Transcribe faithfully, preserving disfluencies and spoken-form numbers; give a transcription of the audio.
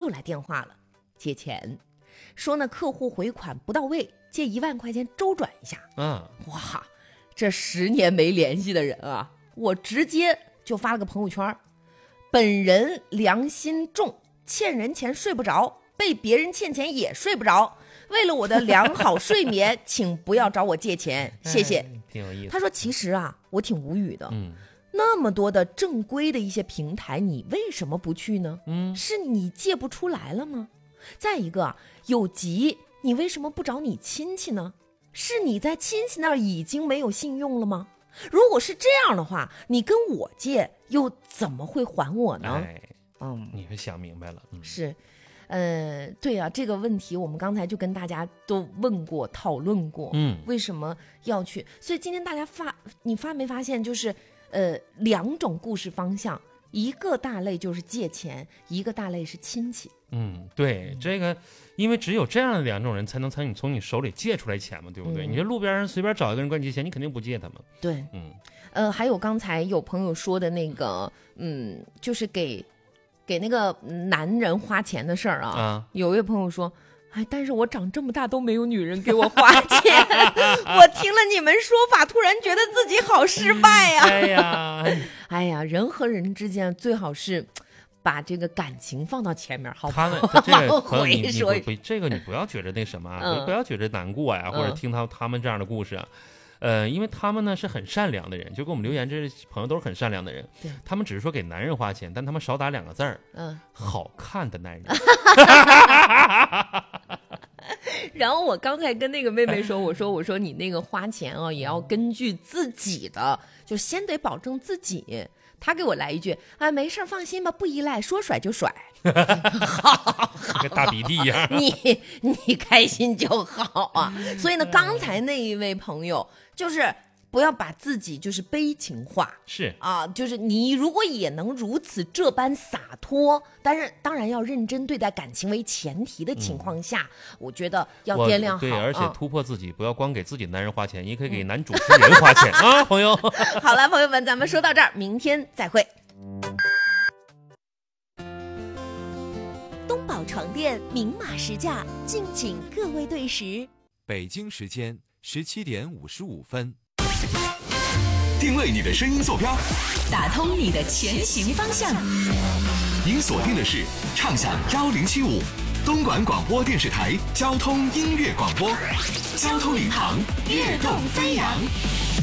来电话了，借钱，说呢客户回款不到位，借一万块钱周转一下。 嗯， 哇，这十年没联系的人啊，我直接就发了个朋友圈，本人良心重，欠人钱睡不着，被别人欠钱也睡不着，为了我的良好睡眠请不要找我借钱，谢谢、哎、 挺有意思。 他说其实啊我挺无语的， 嗯， 那么多的正规的一些平台你为什么不去呢？嗯，是你借不出来了吗？再一个有急你为什么不找你亲戚呢？是你在亲戚那儿已经没有信用了吗？如果是这样的话，你跟我借又怎么会还我呢？ 哎， 嗯， 你是想明白了。嗯、 是呃，对啊，这个问题我们刚才就跟大家都问过讨论过， 嗯， 为什么要去？所以今天大家发你发没发现就是呃两种故事方向，一个大类就是借钱，一个大类是亲戚。 嗯，对，这个因为只有这样的两种人才能从你从你手里借出来钱嘛，对不对？嗯、你说路边上随便找一个人管你借钱，你肯定不借他嘛。 对， 嗯， 呃，还有刚才有朋友说的那个，嗯，就是给给那个男人花钱的事儿啊，啊有一位朋友说，哎，但是我长这么大都没有女人给我花钱，我听了你们说法，突然觉得自己好失败呀、啊！ 哎呀， 哎呀，人和人之间最好是把这个感情放到前面，好不好？ 他们这个朋友你你说不这个你不要觉得那什么， 嗯、 不要觉得难过呀，或者听他他们这样的故事啊。呃，因为他们呢是很善良的人，就给我们留言，这朋友都是很善良的人。 对， 他们只是说给男人花钱，但他们少打两个字儿，嗯，好看的男人。 然后我刚才跟那个妹妹说，我说我说你那个花钱啊，也要根据自己的，就先得保证自己。他给我来一句啊，没事放心吧，不依赖，说甩就甩。好，好， 跟大鼻涕一样。 你你开心就好啊。所以呢，刚才那一位朋友就是不要把自己就是悲情化， 是啊，就是你如果也能如此这般洒脱，但是当然要认真对待感情为前提的情况下，嗯、我觉得要掂量好。 对，而且突破自己，啊、不要光给自己男人花钱，也可以给男主持人花钱、嗯、啊，朋友。 好了，朋友们，咱们说到这儿，明天再会。 东宝床垫明码实价，敬请各位对时。 北京时间十七点五十五分。 定位你的声音坐标， 打通你的前行方向。 您锁定的是畅享幺零七五东莞广播电视台交通音乐广播，交通领航，跃动飞扬。